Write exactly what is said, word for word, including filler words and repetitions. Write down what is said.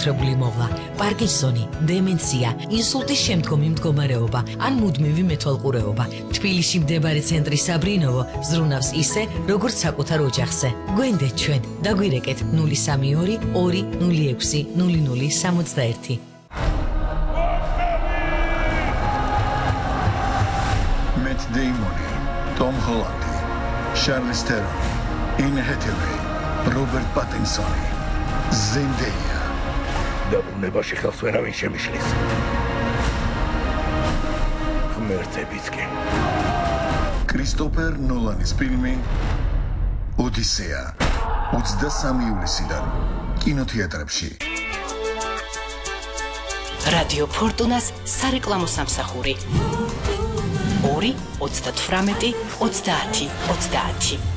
განსაკუთრებული მოვლა, პარკინსონი, დემენცია, ინსულტის შემდგომი მდგომარეობა ან მუდმივი მეთვალყურეობა. თბილისში მდებარე ცენტრი საბრინოვო ზრუნავს ისე, როგორც საკუთარ ოჯახზე. გვენდეთ ჩვენ, დაგვირეკეთ ნული სამი ორი ორი ნული ექვსი ნული ნული სამოცდაერთი. Matt Damon, Tom Holland, Charlize Theron, Anne Hathaway, Robert Pattinson, Zendaya. დაბრუნებაში ხელს ვერავინ შემიშლის. ღმერთებიც კი. კრისტოფერ ნოლანის ფილმი ოდისეა. ოცდასამი ივლისიდან კინოთეატრებში. რადიო ფორტუნას სარეკლამო სამსახური. ორი ოცდათვრამეტი ოცდაათი ოცდაათი